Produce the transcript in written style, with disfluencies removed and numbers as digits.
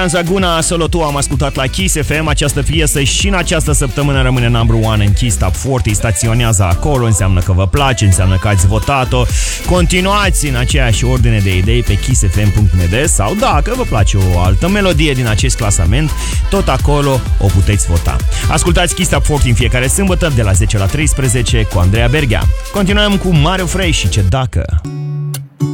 Zaguna, Solo Tu am ascultat la Kiss FM. Această piesă și în această săptămână rămâne number one în Kiss Top 40. Staționează acolo, înseamnă că vă place, înseamnă că ați votat-o. Continuați în aceeași ordine de idei pe kissfm.md sau dacă vă place o altă melodie din acest clasament, tot acolo o puteți vota. Ascultați Kiss Top 40 în fiecare sâmbătă de la 10 la 13 cu Andreea Berghea. Continuăm cu Mario Frey și Ce Dacă.